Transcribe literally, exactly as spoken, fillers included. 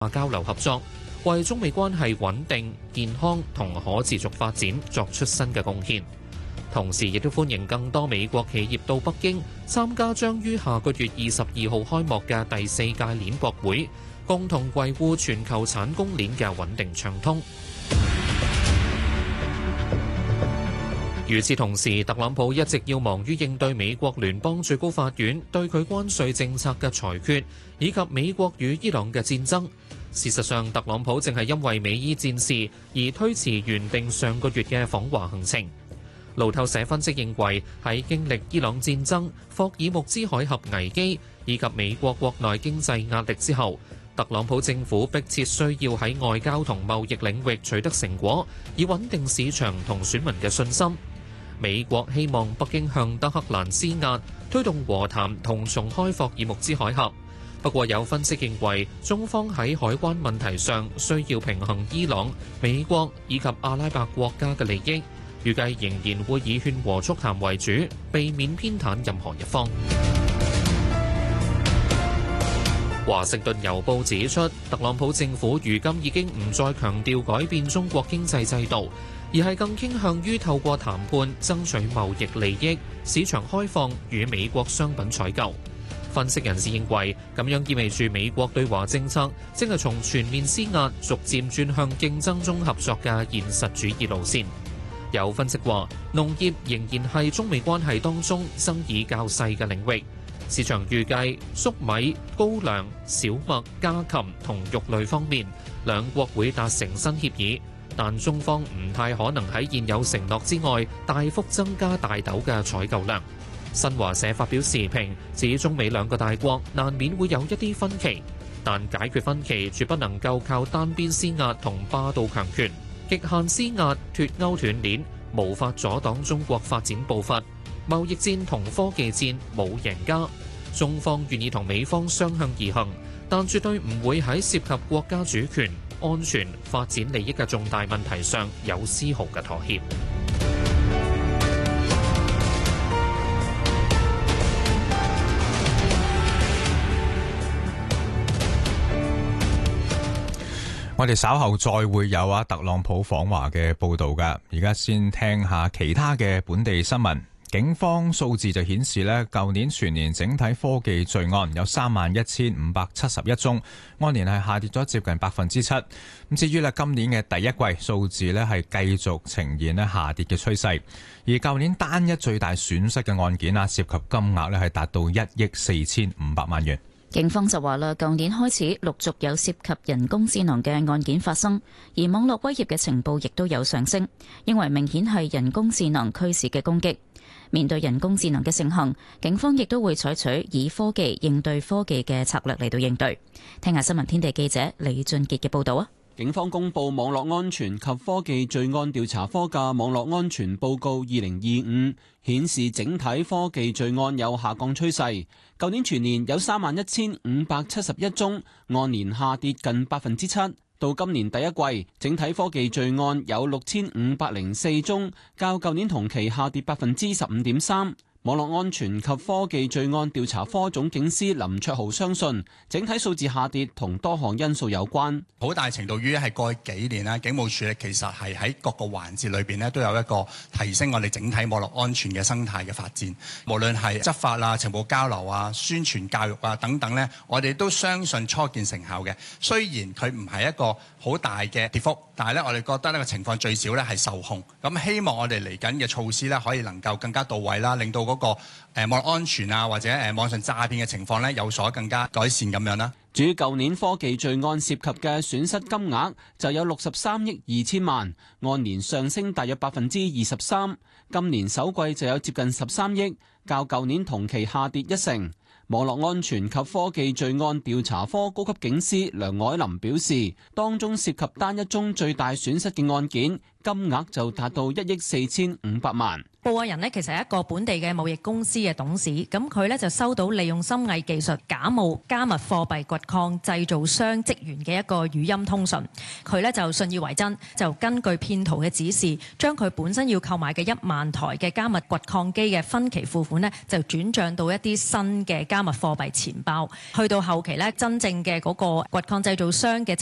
交流合作，為中美關係穩定、健康同可持續發展作出新嘅貢獻。同時亦都歡迎更多美國企業到北京參加將於下個月二十二號開幕嘅第四屆鏈博會，共同維護全球產供鏈嘅穩定暢通。與此同時，特朗普一直要忙於應對美國聯邦最高法院對佢關稅政策嘅裁決，以及美國與伊朗嘅戰爭。事實上，特朗普正係因為美伊戰事而推遲原定上個月嘅訪華行程。路透社分析認為，喺經歷伊朗戰爭、霍爾木茲海峽危機以及美國國內經濟壓力之後，特朗普政府迫切需要喺外交同貿易領域取得成果，以穩定市場同選民嘅信心。美國希望北京向德黑蘭施壓，推動和談同重開霍爾木茲海峽。不過有分析認為，中方喺海關問題上需要平衡伊朗、美國以及阿拉伯國家嘅利益。預計仍然會以勸和促談為主，避免偏袒任何一方。華盛頓郵報指出，特朗普政府如今已經唔再強調改變中國經濟制度，而係更傾向於透過談判爭取貿易利益、市場開放與美國商品採購。分析人士認為，咁樣意味住美國對華政策正係從全面施壓，逐漸轉向競爭中合作嘅現實主義路線。有分析話，農業仍然係中美關係當中爭議較細嘅領域。市場預計粟米、高粱、小麥、家禽同肉類方面，兩國會達成新協議，但中方唔太可能喺現有承諾之外大幅增加大豆嘅採購量。新華社發表時評指，中美兩個大國難免會有一啲分歧，但解決分歧絕不能夠靠單邊施壓同霸道強權。極限施壓脫鈎斷鏈，無法阻擋中國發展步伐。貿易戰同科技戰冇贏家，中方願意同美方相向而行，但絕對唔會喺涉及國家主權、安全、發展利益嘅重大問題上有絲毫嘅妥協。 我哋稍後再會有啊特朗普訪華嘅報導㗎，而家先聽下其他嘅本地新聞。警方數字就顯示呢，舊年全年整體科技罪案有三萬一千五百七十一宗，按年係下跌咗接近百分之七。咁至於呢今年嘅第一季數字呢係繼續呈現呢下跌嘅趨勢，而舊年單一最大損失嘅案件啊，涉及金額呢係達到一億四千五百萬元。 警方就話啦，舊年開始陸續有涉及人工智能嘅案件發生，而網絡威脅嘅情報亦都有上升，認為明顯係人工智能驅使嘅攻擊。面對人工智能嘅盛行，警方亦都會採取以科技應對科技嘅策略嚟到應對。聽下新聞天地記者李俊傑嘅報導啊！ 警方公布網絡安全及科技罪案調查科嘅網絡安全報告二零二五，顯示整體科技罪案有下降趨勢。舊年全年有三萬一千五百七十一宗，按年下跌近百分之七。到今年第一季，整體科技罪案有六千五百零四宗，較舊年同期下跌百分之十五點三。網絡安全及科技罪案調查科總警司林卓豪相信，整體數字下跌同多項因素有關， 好大程度於係過去幾年啦，警務處咧其實係喺各個環節裏邊咧都有一個提升我哋整體網絡安全嘅生態嘅發展。無論係執法啊、情報交流啊、宣傳教育啊等等咧，我哋都相信初見成效嘅。雖然佢唔係一個好大嘅跌幅，但係咧我哋覺得呢個情況最少咧係受控。咁希望我哋嚟緊嘅措施咧可以能夠更加到位啦，令到嗰個誒網絡安全啊，或者誒網上詐騙嘅情況咧有所更加改善咁樣啦。 至於舊年科技罪案涉及嘅損失金額就有六十三億二千萬，按年上升大約百分之二十三。今年首季就有接近十三億，較舊年同期下跌一成。網絡安全及科技罪案調查科高級警司梁凱琳表示，當中涉及單一宗最大損失嘅案件，金額就達到一億四千五百萬。 報案人呢，其實係一個本地嘅貿易公司嘅董事，咁佢呢就收到利用深偽技術假冒加密貨幣掘礦製造商職員嘅一個語音通訊，佢呢就信以為真，就根據騙徒嘅指示，將佢本身要購買嘅一萬台嘅加密掘礦機嘅分期付款呢，就轉帳到一啲新嘅加加密貨幣錢包。去到後期咧，真正嘅嗰個掘礦製造商嘅